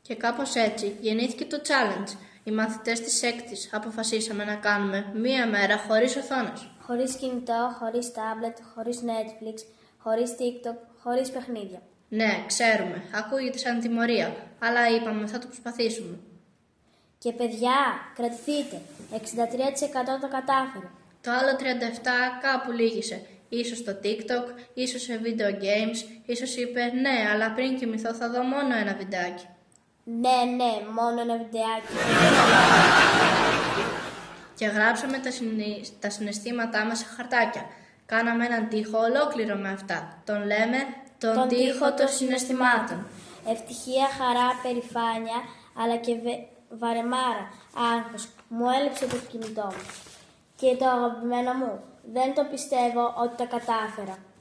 Και κάπως έτσι γεννήθηκε το challenge. Οι μαθητές της έκτης αποφασίσαμε να κάνουμε μία μέρα χωρίς οθόνες. Χωρίς κινητό, χωρίς τάμπλετ, χωρίς Netflix, χωρίς TikTok, χωρίς παιχνίδια. Ναι, ξέρουμε, ακούγεται σαν τιμωρία, αλλά είπαμε θα το προσπαθήσουμε. Και παιδιά, κρατηθείτε, 63% το κατάφερε. Το άλλο 37% κάπου λύγησε. Ίσως στο TikTok, ίσως σε video games, ίσως είπε ναι, αλλά πριν κοιμηθώ θα δω μόνο ένα βιντεάκι. Ναι, μόνο ένα βιντεάκι. Και γράψαμε τα συναισθήματά μας σε χαρτάκια. Κάναμε έναν τοίχο ολόκληρο με αυτά. Τον λέμε τον τοίχο των συναισθημάτων. Ευτυχία, χαρά, περηφάνεια, αλλά και βαρεμάρα, άγχος. Μου έλειψε το κινητό μου. Και το αγαπημένο μου, δεν το πιστεύω ότι το κατάφερα.